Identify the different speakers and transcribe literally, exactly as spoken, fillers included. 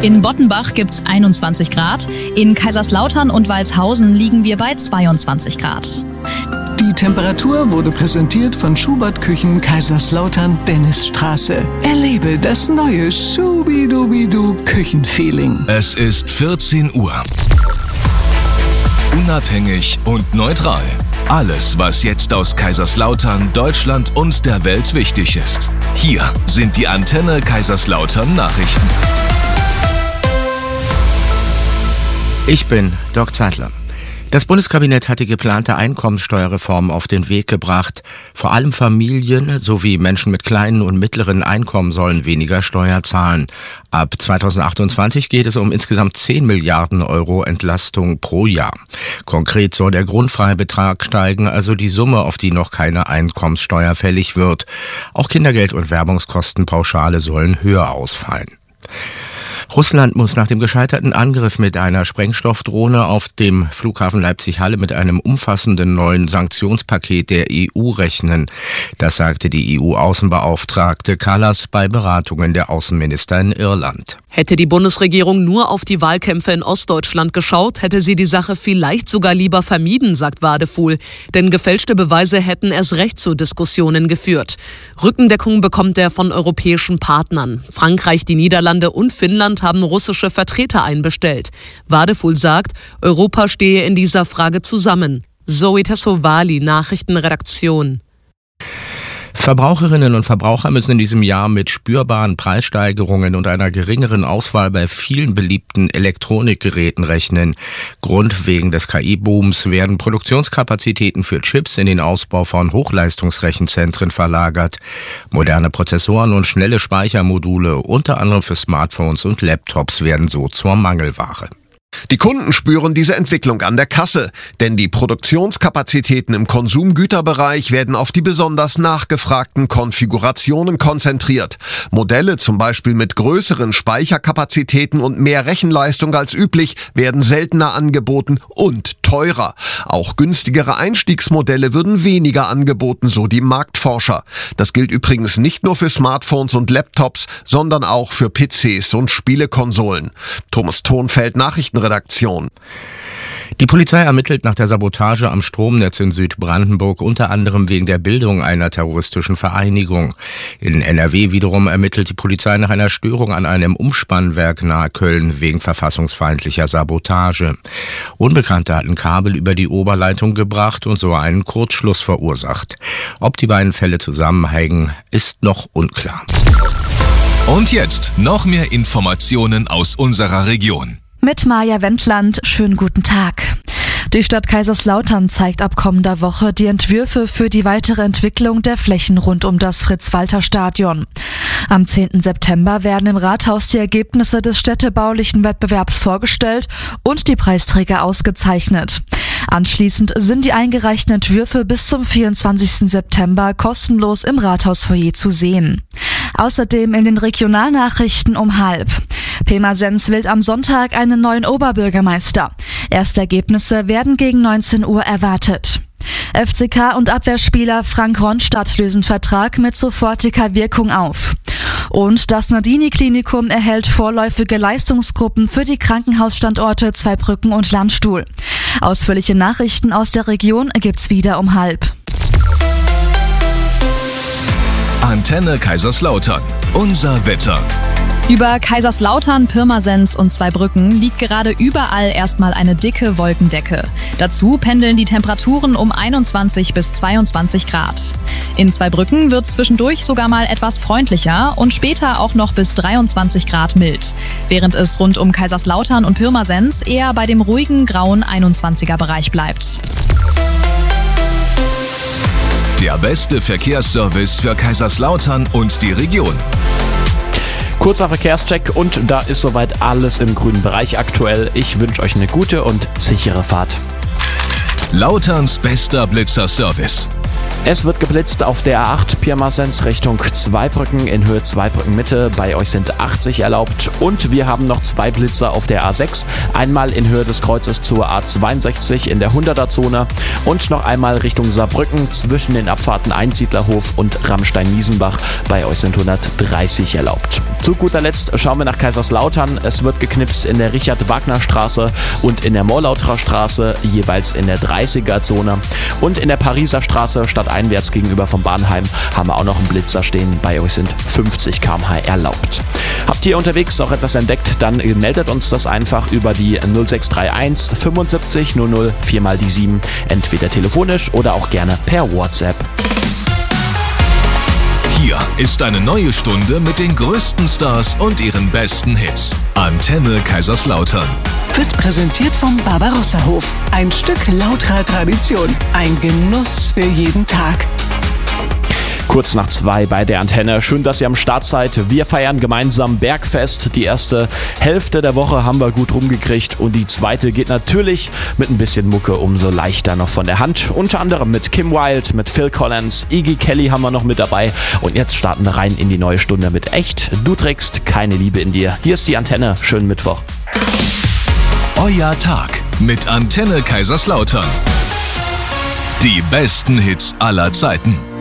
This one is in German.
Speaker 1: In Bottenbach gibt's einundzwanzig Grad. In Kaiserslautern und Walshausen liegen wir bei zweiundzwanzig Grad.
Speaker 2: Die Temperatur wurde präsentiert von Schubert Küchen Kaiserslautern Dennisstraße. Erlebe das neue Schubidubidu Küchenfeeling.
Speaker 3: Es ist vierzehn Uhr. Unabhängig und neutral. Alles, was jetzt aus Kaiserslautern, Deutschland und der Welt wichtig ist. Hier sind die Antenne Kaiserslautern Nachrichten.
Speaker 4: Ich bin Dirk Zeitler. Das Bundeskabinett hat die geplante Einkommenssteuerreform auf den Weg gebracht. Vor allem Familien sowie Menschen mit kleinen und mittleren Einkommen sollen weniger Steuer zahlen. Ab zweitausendachtundzwanzig geht es um insgesamt zehn Milliarden Euro Entlastung pro Jahr. Konkret soll der Grundfreibetrag steigen, also die Summe, auf die noch keine Einkommenssteuer fällig wird. Auch Kindergeld- und Werbungskostenpauschale sollen höher ausfallen. Russland muss nach dem gescheiterten Angriff mit einer Sprengstoffdrohne auf dem Flughafen Leipzig-Halle mit einem umfassenden neuen Sanktionspaket der E U rechnen. Das sagte die E U-Außenbeauftragte Kallas bei Beratungen der Außenminister in Irland.
Speaker 5: Hätte die Bundesregierung nur auf die Wahlkämpfe in Ostdeutschland geschaut, hätte sie die Sache vielleicht sogar lieber vermieden, sagt Wadefuhl. Denn gefälschte Beweise hätten erst recht zu Diskussionen geführt. Rückendeckung bekommt er von europäischen Partnern. Frankreich, die Niederlande und Finnland haben russische Vertreter einbestellt. Wadefuhl sagt, Europa stehe in dieser Frage zusammen. Zoe Tassovali, Nachrichtenredaktion.
Speaker 4: Verbraucherinnen und Verbraucher müssen in diesem Jahr mit spürbaren Preissteigerungen und einer geringeren Auswahl bei vielen beliebten Elektronikgeräten rechnen. Grund wegen des K I-Booms werden Produktionskapazitäten für Chips in den Ausbau von Hochleistungsrechenzentren verlagert. Moderne Prozessoren und schnelle Speichermodule, unter anderem für Smartphones und Laptops, werden so zur Mangelware.
Speaker 6: Die Kunden spüren diese Entwicklung an der Kasse, denn die Produktionskapazitäten im Konsumgüterbereich werden auf die besonders nachgefragten Konfigurationen konzentriert. Modelle zum Beispiel mit größeren Speicherkapazitäten und mehr Rechenleistung als üblich werden seltener angeboten und teurer. Auch günstigere Einstiegsmodelle würden weniger angeboten, so die Marktforscher. Das gilt übrigens nicht nur für Smartphones und Laptops, sondern auch für P Cs und Spielekonsolen. Thomas Thonfeld, Nachrichtenredaktion.
Speaker 4: Die Polizei ermittelt nach der Sabotage am Stromnetz in Südbrandenburg unter anderem wegen der Bildung einer terroristischen Vereinigung. In N R W wiederum ermittelt die Polizei nach einer Störung an einem Umspannwerk nahe Köln wegen verfassungsfeindlicher Sabotage. Unbekannte hatten Kabel über die Oberleitung gebracht und so einen Kurzschluss verursacht. Ob die beiden Fälle zusammenhängen, ist noch unklar.
Speaker 3: Und jetzt noch mehr Informationen aus unserer Region.
Speaker 7: Mit Maja Wendland, schönen guten Tag. Die Stadt Kaiserslautern zeigt ab kommender Woche die Entwürfe für die weitere Entwicklung der Flächen rund um das Fritz-Walter-Stadion. Am zehnten September werden im Rathaus die Ergebnisse des städtebaulichen Wettbewerbs vorgestellt und die Preisträger ausgezeichnet. Anschließend sind die eingereichten Entwürfe bis zum vierundzwanzigsten September kostenlos im Rathausfoyer zu sehen. Außerdem in den Regionalnachrichten um halb. Pirmasens wählt am Sonntag einen neuen Oberbürgermeister. Erste Ergebnisse werden gegen neunzehn Uhr erwartet. F C K und Abwehrspieler Frank Ronstadt lösen Vertrag mit sofortiger Wirkung auf. Und das Nardini-Klinikum erhält vorläufige Leistungsgruppen für die Krankenhausstandorte Zweibrücken und Landstuhl. Ausführliche Nachrichten aus der Region gibt's wieder um halb.
Speaker 3: Antenne Kaiserslautern. Unser Wetter.
Speaker 1: Über Kaiserslautern, Pirmasens und Zweibrücken liegt gerade überall erstmal eine dicke Wolkendecke. Dazu pendeln die Temperaturen um einundzwanzig bis zweiundzwanzig Grad. In Zweibrücken wird zwischendurch sogar mal etwas freundlicher und später auch noch bis dreiundzwanzig Grad mild, während es rund um Kaiserslautern und Pirmasens eher bei dem ruhigen grauen einundzwanziger Bereich bleibt.
Speaker 3: Der beste Verkehrsservice für Kaiserslautern und die Region.
Speaker 8: Kurzer Verkehrscheck und da ist soweit alles im grünen Bereich aktuell. Ich wünsche euch eine gute und sichere Fahrt.
Speaker 3: Lauterns bester Blitzer-Service.
Speaker 8: Es wird geblitzt auf der A acht Pirmasens Richtung Zweibrücken in Höhe Zweibrücken Mitte. Bei euch sind achtzig erlaubt. Und wir haben noch zwei Blitzer auf der A sechs. Einmal in Höhe des Kreuzes zur A zweiundsechzig in der hunderter-Zone und noch einmal Richtung Saarbrücken zwischen den Abfahrten Einsiedlerhof und Rammstein-Miesenbach. Bei euch sind hundertdreißig erlaubt. Zu guter Letzt schauen wir nach Kaiserslautern. Es wird geknipst in der Richard-Wagner-Straße und in der Morlauterer Straße, jeweils in der dreißiger-Zone. Und in der Pariser Straße stadteinwärts gegenüber vom Bahnheim haben wir auch noch einen Blitzer stehen. Bei euch sind fünfzig Kilometer pro Stunde erlaubt. Habt ihr unterwegs auch etwas entdeckt, dann meldet uns das einfach über die null sechs drei eins fünfundsiebzig null null vier mal die sieben, entweder telefonisch oder auch gerne per WhatsApp.
Speaker 3: Hier ist eine neue Stunde mit den größten Stars und ihren besten Hits. Antenne Kaiserslautern.
Speaker 2: Wird präsentiert vom Barbarossa-Hof. Ein Stück lauterer Tradition. Ein Genuss für jeden Tag.
Speaker 8: Kurz nach zwei bei der Antenne. Schön, dass ihr am Start seid. Wir feiern gemeinsam Bergfest. Die erste Hälfte der Woche haben wir gut rumgekriegt und die zweite geht natürlich mit ein bisschen Mucke umso leichter noch von der Hand. Unter anderem mit Kim Wilde, mit Phil Collins, Iggy Kelly haben wir noch mit dabei. Und jetzt starten wir rein in die neue Stunde mit Echt. Du trägst keine Liebe in dir. Hier ist die Antenne. Schönen Mittwoch.
Speaker 3: Euer Tag mit Antenne Kaiserslautern. Die besten Hits aller Zeiten.